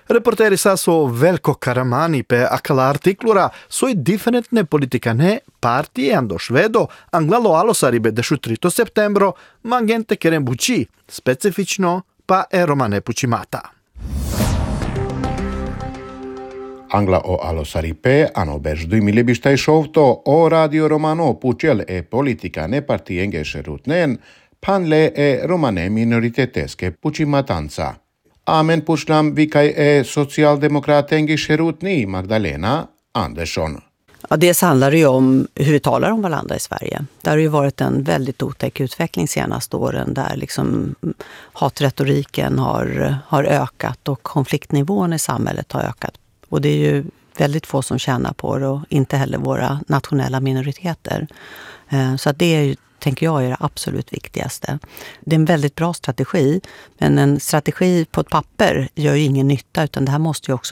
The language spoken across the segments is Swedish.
Reporterissa so Veljko Karamani pe akala artiklura soi diferentne politikane partije ando švedo anglalo alosaribe 13 septembro mangente keren buci, specifično pa romane pucimata. Angla o alosaripe ano bež 2007 o Radio Romano pucel e politika ne partienge šerutnen panle e romane minoriteteske pucimatanza. Amen pushlam vikaj e socialdemokratenge šerutni Magdalena Andersson. Ja, dels handlar det ju om hur vi talar om varandra i Sverige. Det har ju varit en väldigt otäck utveckling senaste åren där liksom hatretoriken har ökat och konfliktnivån i samhället har ökat. Och det är ju väldigt få som tjänar på det och inte heller våra nationella minoriteter. Så att det är ju, tänker jag, är det absolut viktigaste. Det är en väldigt bra strategi, men en strategi på ett papper gör ju ingen nytta, utan det här måste ju också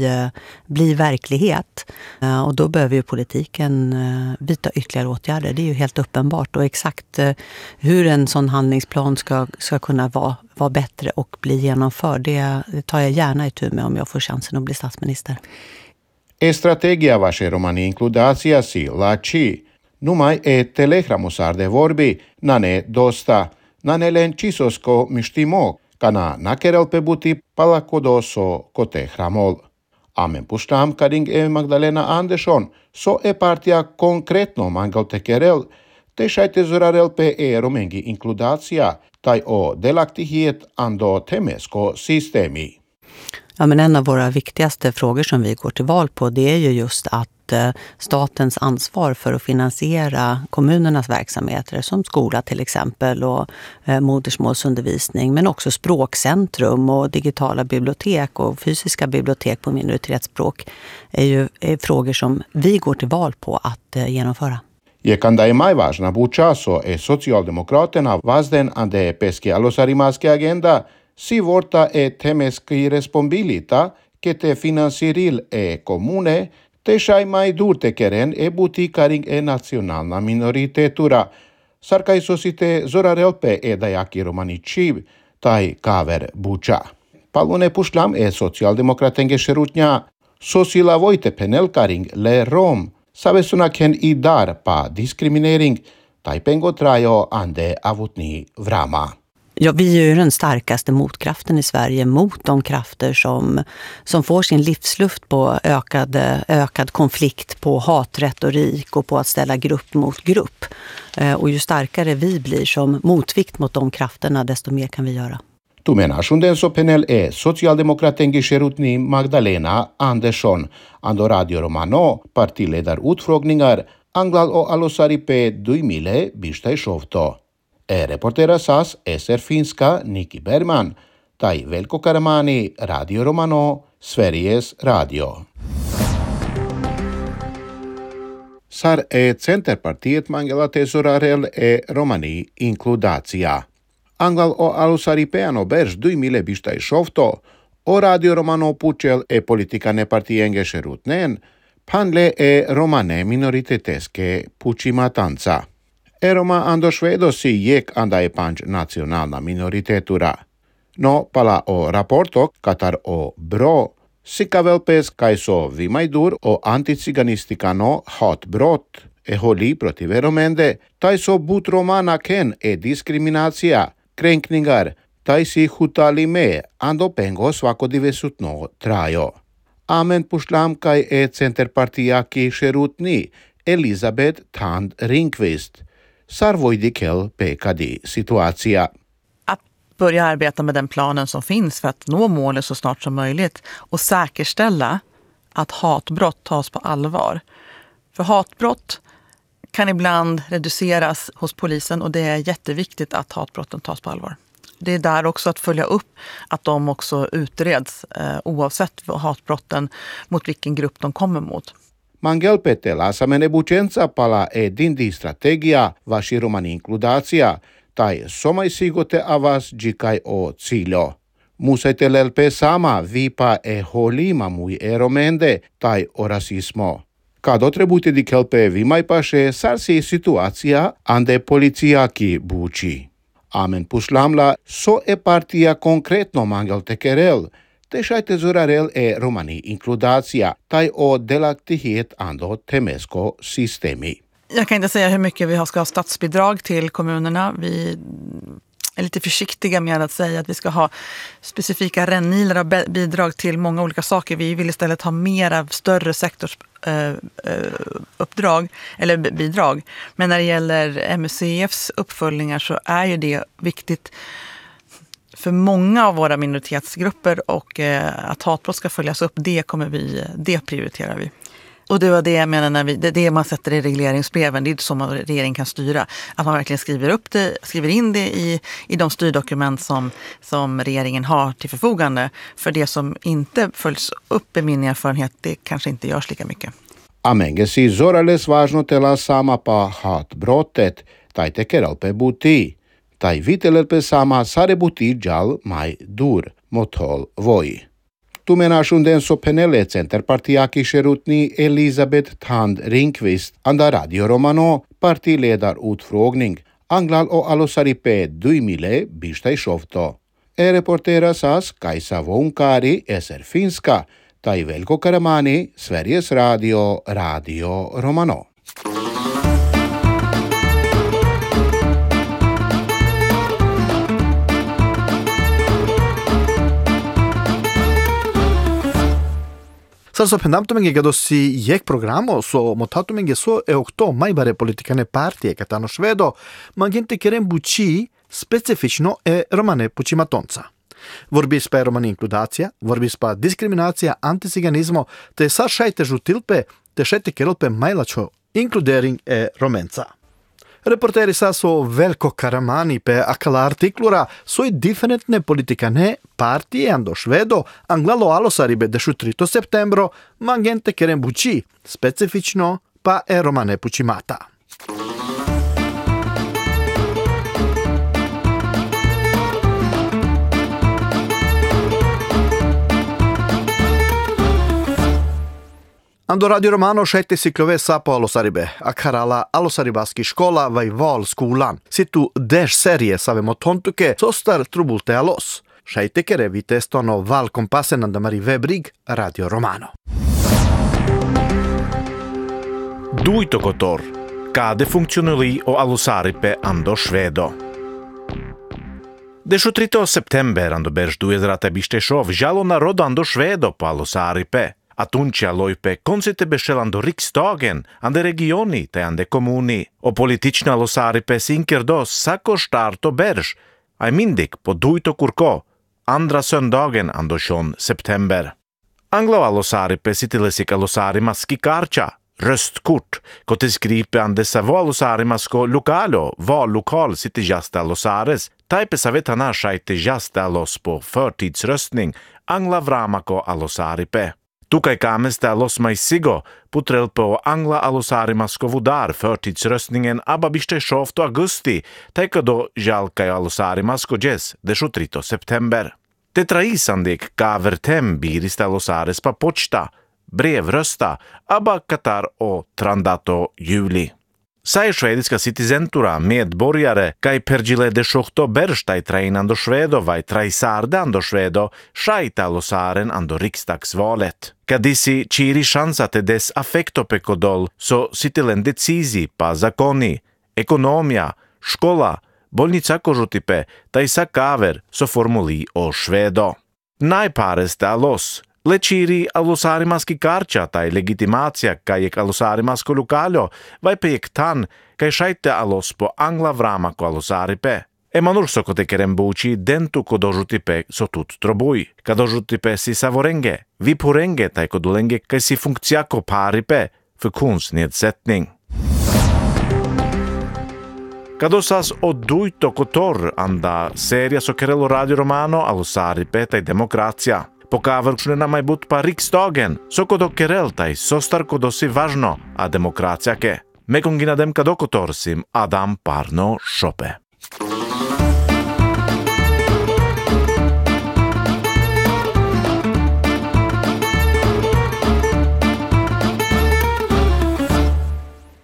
bli verklighet. Och då behöver ju politiken vidta ytterligare åtgärder. Det är ju helt uppenbart, och exakt hur en sån handlingsplan ska kunna vara bättre och bli genomförd, det tar jag gärna itu med om jag får chansen att bli statsminister. Strategia vaše romani inkludacija si lači. Numai e telegramusar de vorbi, nane dosta, nane len čisosko mištimo, kana nakerel pebuti palakodoso kote hramol. Amen puštam kading e Magdalena Andersson, so e partia konkretno mangal tekerel, te šajte zorarel pe e romengi inkludacija, taj o delaktighet ando temesko sistemi. Ja, men en av våra viktigaste frågor som vi går till val på, det är ju just att statens ansvar för att finansiera kommunernas verksamheter som skola till exempel och modersmålsundervisning, men också språkcentrum och digitala bibliotek och fysiska bibliotek på minoritetsspråk är frågor som vi går till val på att genomföra. Je kanda je majvažna bučaso e socialdemokraterna vazden ande peske alosarimaske agenda si vorta e temeski responsibilita che te finansiril e comune te šaj mai durte keren e butikaring e nacionalna minoritetura. Sarkaj sosite zorarelpe e dajaki romaničiv, taj kaver buča. Palune pušlam e socialdemokratenge šerutnja, sosila vojte penelkaring le rom, savesuna ken i dar pa diskriminering, taj pengo trajo ande avutni vrama. Ja, vi är ju den starkaste motkraften i Sverige mot de krafter som får sin livsluft på ökad konflikt, på hatretorik och på att ställa grupp mot grupp. Och ju starkare vi blir som motvikt mot de krafterna, desto mer kan vi göra. Tu menașunden so penel e socialdemokratenge šerutni Magdalena Andersson, ando Radio Romano, partiledar utfrågningar, anglal o alosari pe 2000 bištaj šovto. Reportera SAS SR Finska Niki Bergman, taj Veljko Karamani, Radio Romano, Sveriges Radio. Sar Centerpartiet mangela tesorarel romani inkludacija. Anglal o alusaripeano berž 2000 bištaj šovto, o Radio Romano pučel politikane partijenge šerutnen, panle romane minoriteteske pučimatanca. Roma ando švedo si jek anda panč nacionalna minoritetura. No pala o raporto katar o bro si kavelpes kaj so vimajdur o anticiganistikano hotbrot holi protiv romende, taj so but romana ken diskriminacija, kränkningar, taj si hutali me ando pengo svakodivesutno trajo. Amen pušlam kaj centerpartijaki šerutni Elisabeth Tand Ringqvist. Sarvojdikel pekade situacija. Att börja arbeta med den planen som finns för att nå målet så snart som möjligt och säkerställa att hatbrott tas på allvar. För hatbrott kan ibland reduceras hos polisen, och det är jätteviktigt att hatbrotten tas på allvar. Det är där också att följa upp att de också utreds oavsett hatbrotten mot vilken grupp de kommer mot. Mangelpetela samene bučenca pala dindi strategija vaši romani inkludacija, taj somaj sigote avas džikaj o ciljo. Musajte lelpe sama vipa holima muy romende, taj o rasismo. Kad trebujte di kelpe vimaj paše sarsi situacija ande policijaki buči. Amen pušlamla so partija konkretno mangel tekerel, Te šajte zurarel romani inkludacija, taj o delaktighet ando temesko systemi. Jag kan inte säga hur mycket vi ska ha statsbidrag till kommunerna. Vi är lite försiktiga med att säga att vi ska ha specifika rännilar av bidrag till många olika saker. Vi vill istället ha mer av större sektorsuppdrag eller bidrag. Men när det gäller MUCFs uppföljningar så är ju det viktigt för många av våra minoritetsgrupper, och att hatbrott ska följas upp, det prioriterar vi. Och det var det jag menar när det man sätter i regleringsbreven, det är inte så man regeringen kan styra. Att man verkligen skriver in det i de styrdokument som regeringen har till förfogande. För det som inte följs upp i min erfarenhet, det kanske inte görs lika mycket. Amenge si zorales važno tela sama pa hatbrottet, taj te keralpe buti. Tai vitelerpe sama sare buti gjall mai dur, motol voi. Tu menașunden so penele centerpartiaki scherutni Elisabeth Tand Ringqvist anda Radio Romano partiledarutfrågning anglal o alosaripe 2000 bishtai shofto. Reportera sas Kaisa Vonkari eser finska, tai Velko Karamani, Sveriges Radio, Radio Romano. Sarso pendamtomenge gado si jek programo so motatomenge so okto majbare politikane partije katano švedo, magente kerem buči specifično romane pučimatonca. Vorbis pa romani inkludacija, vorbis pa diskriminacija, anticiganizmo, te sa šajte žutilpe, te šajte kerelpe majlačo inkludering romenca. Reporteri sa so Velko Karamani pe akala artiklura soi differentne politikane partije ando švedo anglalo alosaribe 23 septembro magente kerem buči specifično pa romane pučimata. Ando Radio Romano šajte siklove sapo alosaribe, akarala alosaribaski škola vaj val skolan. Situ deš serije savemo tontuke, sostar trubulte alos. Šajte kere vitestono val kompasen andamari webrig Radio Romano. Duitokotor, kade funkcionuli o alosaripe ando švedo. 23 september ando berž 2026 žalo narodo ando švedo po alosaripe. Atunci aloipe consite bescelando riksdagen, ande regioni te ande comuni. O politična alosaripe sinkerdos sako starto berž, aj mindik po duito kurko, andra söndagen ando šon september. Anglo alosaripe sitilesik alosarimaski karcha, röstkort, kote skripe ande savo alosarimasko lokalo, vallokal sitte jasta alosares, taipe savetana shaite jasta alos på förtidsröstning, angla vramako alosaripe. Tukaj kameste alos majsigo putrel po angla alosarimasko vudar förtidsröstningen abba biste 6 augusti, taika do žalkaj alosarimasko džes 23 september. Te traisandik ka vertem birista alosares pa počta, brevrösta, abba katar o trandato juli. Sai švediska citizentura medborgare kaj pergile de 6 berštaj trajnando švedo vaj trajsarde ando švedo šajta alosaren ando riksdagsvalet. Kadisi čiri šansate des affekto pekodol so sitilen decizi pa zakoni, ekonomija, škola, bolnica kožutipe taj sakaver so formuli o švedo. Najpareste alos, lečiri alosarimaski karča taj legitimacija kajek alosarimasko lukalo vai pejek tan kaj šajte alos po angla vramako alosaripe. Emanur sokote kerem buči dentu kodožutipe so tut trobuj. Kadožutipe si savorenge, vipurenge taj kodulenge kaj si funkcijako paripe funktionsnedsättning. Kadosas oduito kotor anda seria so kerelo Radio Romano alosaripe taj demokracija. Pokavrčne maj but pa riksdagen, so kodo kerel taj sostar kodosi važno a demokracija ke. Mekongina dem kadokotorsim Adam Parno Šope.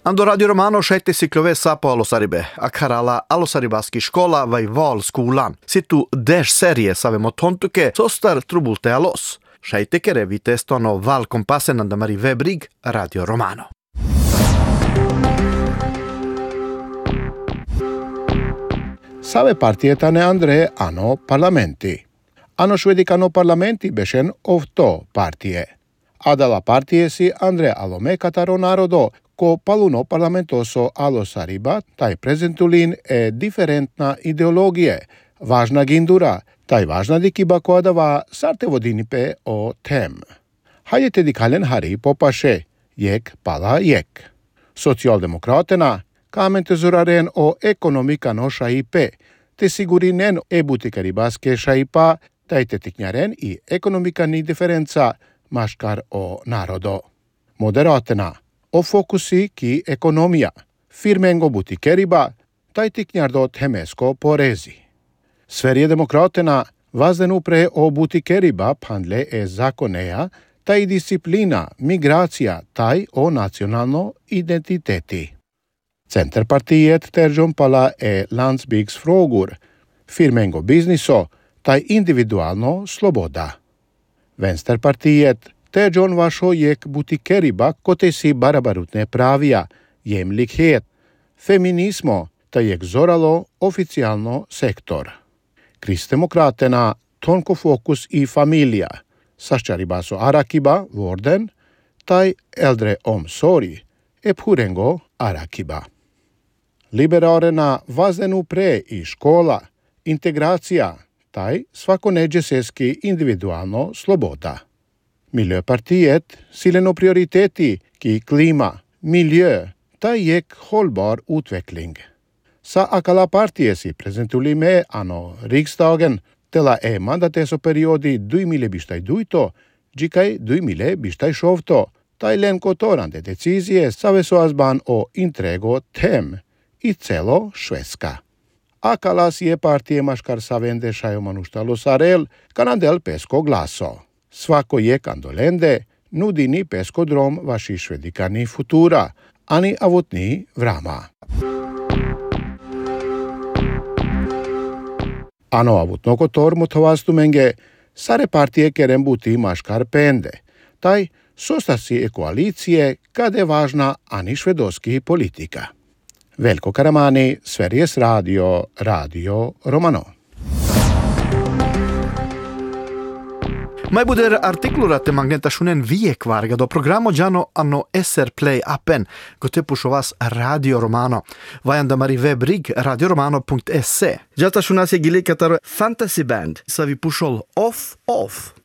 Ando Radio Romano šajte si klove sapo Alosaribe, a karala Alosaribaski škola vai valskolan. Situ dež serije savemo tontuke, sostar trubulte alos. Šajte kere vi testono val kompasen andamari webrig Radio Romano. Save partietane andre ano parlamenti. Ano švedikano parlamenti bešen ovto partije. Adala partijesi Andre Alome Kataro narodo, ko paluno parlamentoso Alosariba, taj prezentulin diferentna ideologije, važna gindura, taj važna dikiba koja dava sarte vodinipe o tem. Hajete dikalen hari popaše, jek pala jek. Socialdemokratena, kamente zoraren o ekonomika no šaipe, te sigurinen butikaribaske šaipa, tajte tiknjaren i ekonomika ni diferenca, maškar o narodo. Moderaterna, o fokusi ki ekonomija, firmengo butikeriba, taj tiknjardo temesko porezi. Sverige demokratena, vazden upre o butikeriba pandle zakoneja, taj disciplina, migracija, taj o nacionalno identiteti. Centerpartiet terđom pala landsbygdsfrågor, firmengo bizniso, taj individualno sloboda. Vänsterpartiet terđon vašo jek butikeriba kote si barabarutne pravija, jemlikhet, feminismo, ta jek zoralo oficijalno sektor. Kristdemokraterna tonko fokus i familja, saščaribaso arakiba, vorden, taj äldre omsorg, purengo arakiba. Liberarena vazdenu pre i škola, integracija, taj svakoneđeseski individualno sloboda. Miljöpartiet sileno prioriteti ki klima, miljö, taj jek hållbar utveckling. Sa akala partijesi prezentuli me ano riksdagen tela mandatesoperiodi 2022, džikaj 2026, taj lenko torande decizije savesoazban o intrego tem i celo Švedska. Akalas je partije maškar savende šajomanušta Alosarel kanandel pesko glaso. Svako je kandolende nudini pesko drom vaši švedikani futura, ani avotni vrama. Ano avutno kotor mutovastumenge, sare partije keren buti maškar pende, taj sostasi koalicije kade važna ani švedoski politika. Veljko Karamani, Sveriges Radio, Radio Romano. Majbuder artiklura te magneta šunen vijek varga do programo džano ano SR Play appen, gote pušovas Radio Romano. Vajanda mari webrig radioromano.se. Džata šunas je gili katar fantasy band, sa vi pušol off.